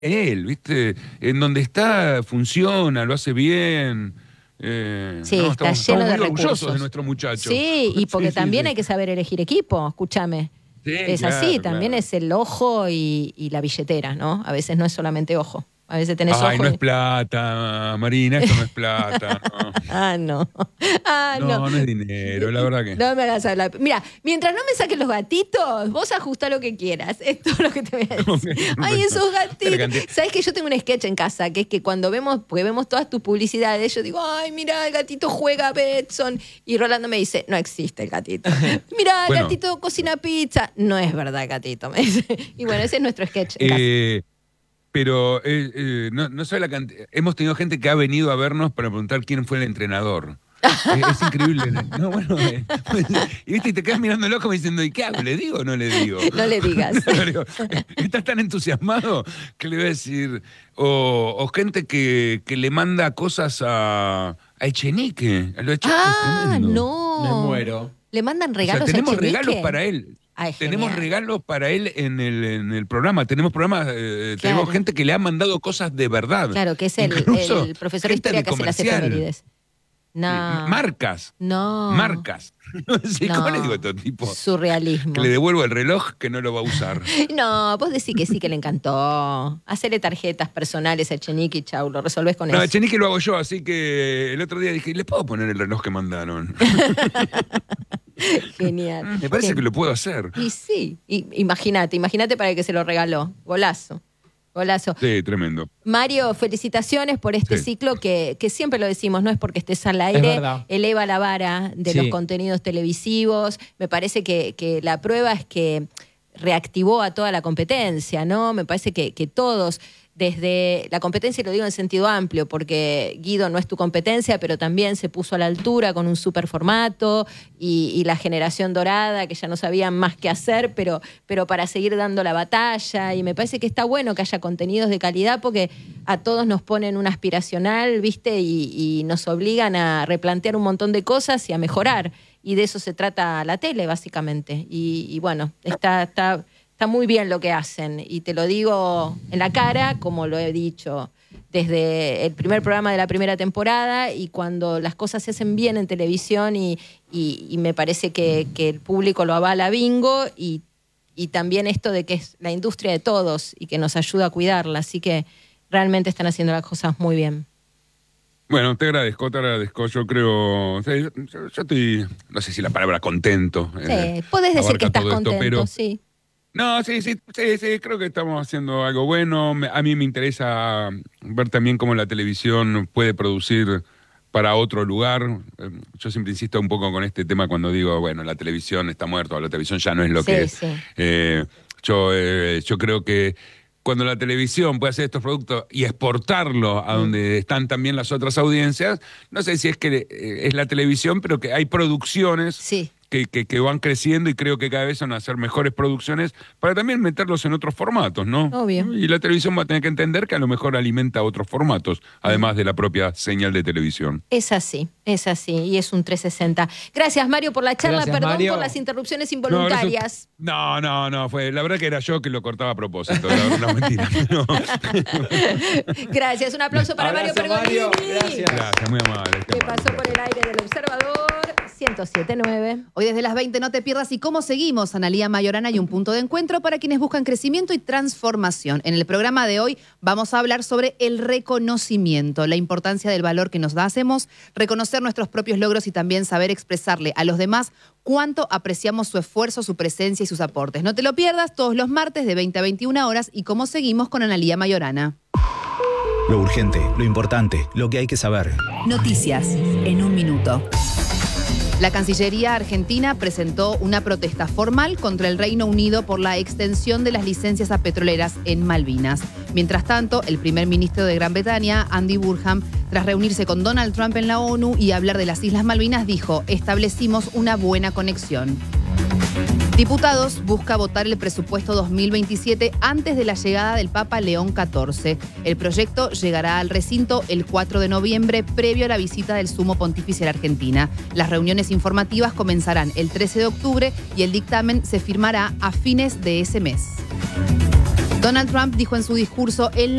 él, ¿viste? En donde está, funciona, lo hace bien. Sí, No, está estamos lleno de muy orgullosos recursos. de nuestro muchacho. Sí, y porque Sí, sí, también sí. hay que saber elegir equipo, escúchame. Sí, Es así, claro, también claro. es el ojo y la billetera, ¿no? A veces no es solamente ojo. A veces tenés Ay, ojo no es y... plata, Marina, esto no es plata, no. Ah, no. Ah, no. No, no es dinero, la verdad que. No me hagas hablar. Mira, mientras no me saques los gatitos, vos ajustá lo que quieras. Esto es lo que te voy a Como decir. que no Ay, pensó. esos La gatitos. cantidad- ¿Sabes que yo tengo un sketch en casa? Que es que cuando vemos, porque vemos todas tus publicidades, yo digo, ay, mira, el gatito juega a Betson. Y Rolando me dice, no existe el gatito. Mira, el Bueno, gatito cocina pizza. No es verdad, gatito, me dice. Y bueno, ese es nuestro sketch en casa. pero no sabe la cantidad. Hemos tenido gente que ha venido a vernos para preguntar quién fue el entrenador. Es increíble. No, bueno, y viste, y te quedas mirándolo como diciendo, ¿y qué hago? ¿Le digo o no le digo? No le digas. Digo, estás tan entusiasmado que le voy a decir. O gente que le manda cosas a Echenique. A lo de Echenique es Ah, tremendo. Me no. muero. Le mandan O sea, regalos a tenemos Echenique. regalos para él. Ay, Tenemos genial. regalos para él en el programa. Tenemos programas, Claro. tenemos gente que le ha mandado cosas de verdad. Claro, que es el Incluso profesor de gente historia de que hace las comercial. efemérides. No. Marcas. No. Marcas. No sé, No. ¿cómo le digo a todo tipo? Surrealismo. Que le devuelvo el reloj que no lo va a usar. No, vos decís que sí, que le encantó. Hacele tarjetas personales a Echenique y chau, lo resolvés con No, eso. Echenique lo hago yo, así que el otro día dije, ¿le puedo poner el reloj que mandaron? Genial. Me parece que lo puedo hacer. Y sí, imagínate para el que se lo regaló. Golazo. Golazo. Sí, tremendo. Mario, felicitaciones por este Sí. ciclo que siempre lo decimos, no es porque estés al aire, verdad. eleva la vara de Sí. los contenidos televisivos. Me parece que la prueba es que reactivó a toda la competencia, ¿no? Me parece que todos, desde la competencia, y lo digo en sentido amplio, porque Guido no es tu competencia, pero también se puso a la altura con un super formato y la generación dorada, que ya no sabían más qué hacer, pero para seguir dando la batalla. Y me parece que está bueno que haya contenidos de calidad porque a todos nos ponen un aspiracional, ¿viste? Y nos obligan a replantear un montón de cosas y a mejorar. Y de eso se trata la tele, básicamente. Y bueno, está muy bien lo que hacen. Y te lo digo en la cara, como lo he dicho desde el primer programa de la primera temporada, y cuando las cosas se hacen bien en televisión y me parece que el público lo avala bingo, y también esto de que es la industria de todos y que nos ayuda a cuidarla. Así que realmente están haciendo las cosas muy bien. Bueno, te agradezco. Yo creo. O sea, yo estoy, no sé si la palabra contento. Sí, podés decir que abarca estás todo esto, contento, pero. sí. No, sí, creo que estamos haciendo algo bueno. A mí me interesa ver también cómo la televisión puede producir para otro lugar. Yo siempre insisto un poco con este tema cuando digo, bueno, la televisión está muerta, o la televisión ya no es lo Sí, que es. sí. Yo creo que cuando la televisión puede hacer estos productos y exportarlos a donde están también las otras audiencias, no sé si es que es la televisión, pero que hay producciones Sí. que van creciendo, y creo que cada vez van a hacer mejores producciones para también meterlos en otros formatos, ¿no? Obvio. Y la televisión va a tener que entender que a lo mejor alimenta otros formatos, además de la propia señal de televisión. Es así, y es un 360. Gracias, Mario, por la charla. Gracias, Perdón Mario. por las interrupciones involuntarias. No, fue, la verdad que era yo que lo cortaba a propósito, la verdad, no, mentira. No. Gracias, un aplauso para Abrazo, Mario Mario. Pergolini. Gracias. Gracias, muy amable. Que pasó por el aire del Observador 107.9. Hoy desde las 20 no te pierdas y cómo seguimos. Analía Mayorana y un punto de encuentro para quienes buscan crecimiento y transformación. En el programa de hoy vamos a hablar sobre el reconocimiento, la importancia del valor que nos hacemos, reconocer nuestros propios logros y también saber expresarle a los demás cuánto apreciamos su esfuerzo, su presencia y sus aportes. No te lo pierdas todos los martes de 20 a 21 horas y cómo seguimos con Analía Mayorana. Lo urgente, lo importante, lo que hay que saber. Noticias en un minuto. La Cancillería argentina presentó una protesta formal contra el Reino Unido por la extensión de las licencias a petroleras en Malvinas. Mientras tanto, el primer ministro de Gran Bretaña, Andy Burnham, tras reunirse con Donald Trump en la ONU y hablar de las Islas Malvinas, dijo: establecimos una buena conexión. Diputados busca votar el presupuesto 2027 antes de la llegada del Papa León XIV. El proyecto llegará al recinto el 4 de noviembre, previo a la visita del Sumo Pontífice a la Argentina. Las reuniones informativas comenzarán el 13 de octubre y el dictamen se firmará a fines de ese mes. Donald Trump dijo en su discurso: